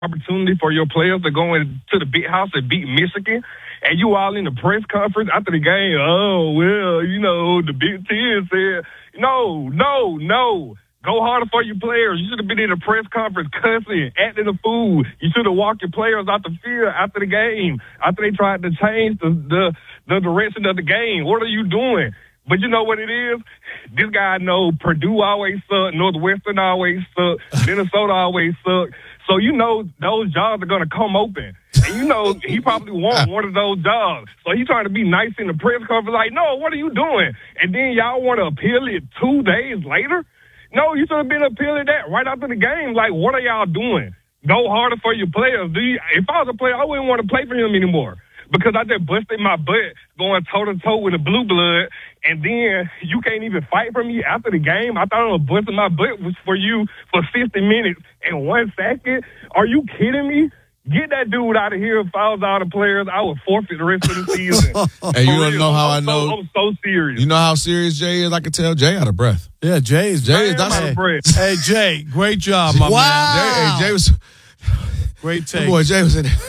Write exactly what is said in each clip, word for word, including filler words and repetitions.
opportunity for your players to go into the big house and beat Michigan, and you all in the press conference after the game, oh, well, you know, the Big Ten said, no, no, no. Go harder for your players. You should have been in a press conference cussing, acting a fool. You should have walked your players out the field after the game, after they tried to change the, the, the direction of the game. What are you doing? But you know what it is? This guy know Purdue always suck, Northwestern always suck, Minnesota always suck. So you know those jobs are going to come open. And you know he probably wants one of those jobs. So he's trying to be nice in the press conference like, no, what are you doing? And then y'all want to appeal it two days later? No, you should have been appealing that right after the game. Like, what are y'all doing? Go harder for your players. Do you, if I was a player, I wouldn't want to play for him anymore because I just busted my butt going toe-to-toe with a blue blood, and then you can't even fight for me after the game. I thought I was busting my butt was for you for fifty minutes in one second. Are you kidding me? Get that dude out of here. If I was all the players, I would forfeit the rest of the season. And you don't know how I know. So, I'm so serious. You know how serious Jay is? I can tell Jay out of breath. Yeah, Jay is. Jay is out of breath. Hey, Jay, great job, my wow. man. Jay, hey, Jay was. Great take. Boy, Jay was in it.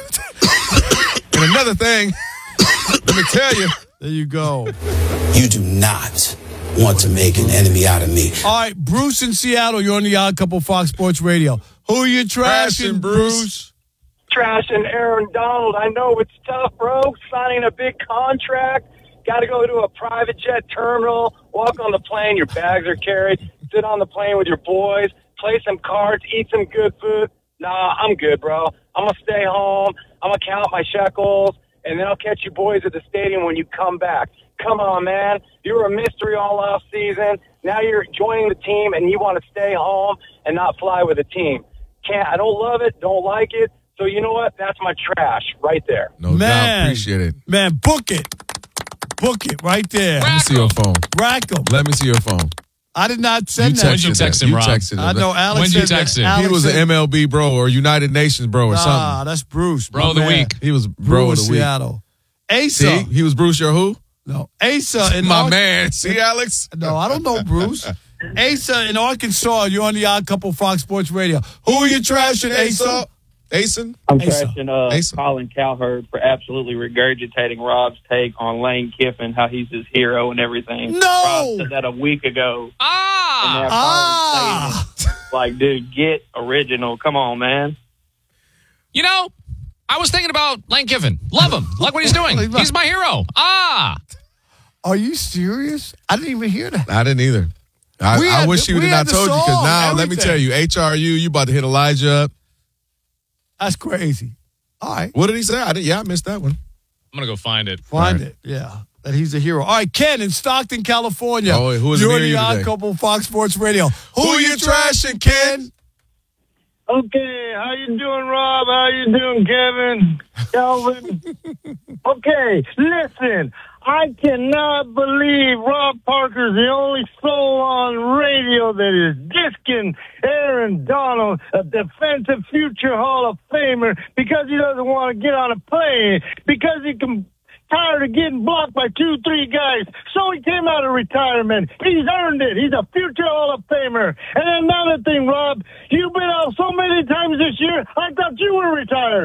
And another thing, let me tell you. There you go. You do not want to make an enemy out of me. All right, Bruce in Seattle. You're on the Odd Couple Fox Sports Radio. Who are you trashing, Trashing, Bruce? Bruce. Trashing Aaron Donald. I know it's tough, bro. Signing a big contract. Got to go to a private jet terminal. Walk on the plane. Your bags are carried. Sit on the plane with your boys. Play some cards. Eat some good food. Nah, I'm good, bro. I'm going to stay home. I'm going to count my shekels. And then I'll catch you boys at the stadium when you come back. Come on, man. You were a mystery all off season. Now you're joining the team, and you want to stay home and not fly with the team. Can't. I don't love it. Don't like it. So you know what? That's my trash right there. No man, doubt. Appreciate it. Man, book it. Book it right there. Let me see your phone. Rack 'em. Let me see your phone. I did not send You that. When did you text that. him, you Rob? texted him. I know Alex When did you said text that. him? Alex He was said, an M L B bro or United Nations bro or Ah, something. that's Bruce. Bro of the man. week. He was Bruce bro of the week. Seattle. Asa. See, he was Bruce your who? No, Asa. In My Ar- man. See, Alex? No, I don't know Bruce. Asa in Arkansas. You're on the Odd Couple Fox Sports Radio. Who are you trashing, Asa? Asen? I'm Asa. trashing uh, Asa. Colin Cowherd for absolutely regurgitating Rob's take on Lane Kiffin, how he's his hero and everything. No! Rob said that a week ago. And Ah! now Ah! Colin's saying it. Like, dude, get original. Come on, man. You know, I was thinking about Lane Kiffin. Love him. Like what he's doing. He's my hero. Ah! Are you serious? I didn't even hear that. I didn't either. I, We I had wish the- you we would had not the told you because song, now, let me everything. tell you, H R U, you about to hit Elijah up. That's crazy. All right. What did he say? I did, yeah, I missed that one. I'm going to go find it. Find All right. it. Yeah. That he's a hero. All right, Ken in Stockton, California. Oh, who is You're near on the you Odd today? Couple Fox Sports Radio. Who, Who are you trashing, Ken? Okay, how you doing, Rob? How you doing, Kevin? Calvin? Okay, listen. I cannot believe Rob Parker's the only soul on radio that is disking Aaron Donald, a defensive future Hall of Famer, because he doesn't want to get on a plane, because he can tired of getting blocked by two, three guys. So he came out of retirement. He's earned it. He's a future Hall of Famer. And another thing, Rob, you've been out so many times this year, I thought you were retired.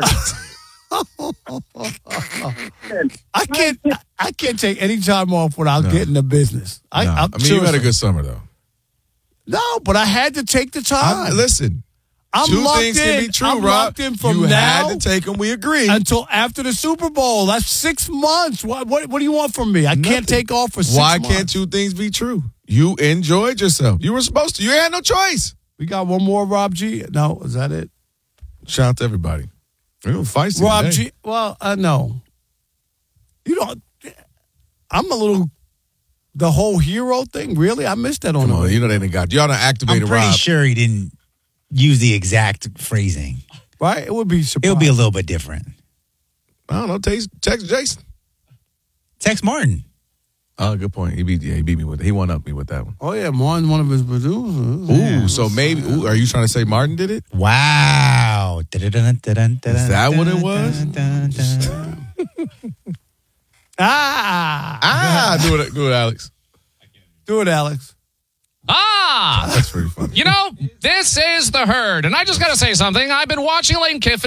I can't. I can't take any time off without No. getting the business. I, No. I'm I mean, you seriously- had a good summer, though. No, but I had to take the I, time. listen, I'm two locked things in. can be true, I'm Rob. locked in from you now had to take them. We agree. until after the Super Bowl. That's six months. What What, what do you want from me? I Nothing. can't take off for six Why months. can't two things be true? You enjoyed yourself. You were supposed to. You had no choice. We got one more, Rob G. No, is that it? Shout out to everybody. We're going to fight Rob today. G. Well, uh, no. You don't. I'm a little. The whole hero thing, really? I missed that on Come the on, radio. you know they didn't got. Y'all done activated I'm pretty Rob. sure he didn't use the exact phrasing. Right? It would be surprising. It would be a little bit different. I don't know. Text, text Jason. Text Martin. Oh, good point. He beat, yeah, he beat me with it. He won up me with that one. Oh, yeah. Martin, one of his producers. Ooh, so maybe, ooh, are you trying to say Martin did it? Wow. Is Is that what it was? Ah. Ah, do it, do it, Alex. Do it, Alex. Ah! That's pretty funny. You know, this is The Herd. And I just got to say something. I've been watching Lane Kiffin